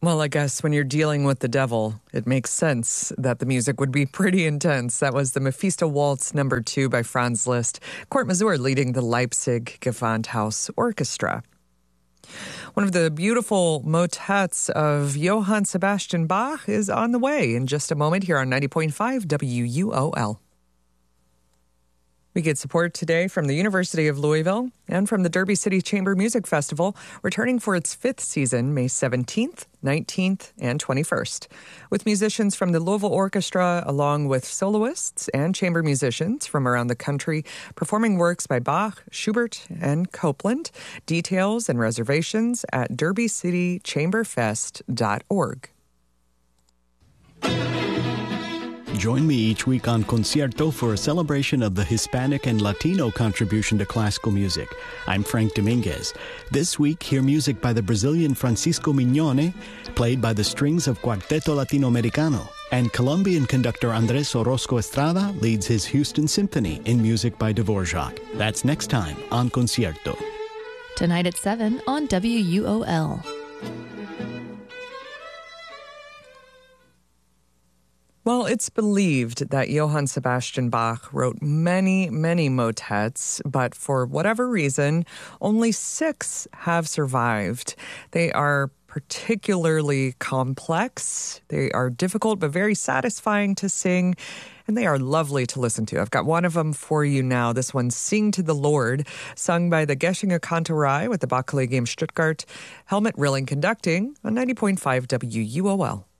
Well, I guess when you're dealing with the devil, it makes sense that the music would be pretty intense. That was the Mephisto Waltz No. 2 by Franz Liszt, Kurt Masur leading the Leipzig Gewandhaus Orchestra. One of the beautiful motets of Johann Sebastian Bach is on the way in just a moment here on 90.5 WUOL. We get support today from the University of Louisville and from the Derby City Chamber Music Festival, returning for its 5th season, May 17th, 19th, and 21st. With musicians from the Louisville Orchestra, along with soloists and chamber musicians from around the country, performing works by Bach, Schubert, and Copland. Details and reservations at derbycitychamberfest.org. Join me each week on Concierto for a celebration of the Hispanic and Latino contribution to classical music. I'm Frank Dominguez. This week, hear music by the Brazilian Francisco Mignone, played by the strings of Cuarteto Latinoamericano, and Colombian conductor Andrés Orozco Estrada leads his Houston Symphony in music by Dvorak. That's next time on Concierto. Tonight at 7 on WUOL. Well, it's believed that Johann Sebastian Bach wrote many, many motets, but for whatever reason, only 6 have survived. They are particularly complex. They are difficult, but very satisfying to sing, and they are lovely to listen to. I've got one of them for you now. This one's Sing to the Lord, sung by the Geschinger Kantorei with the Bach Collegium Stuttgart. Helmut Rilling conducting on 90.5 WUOL.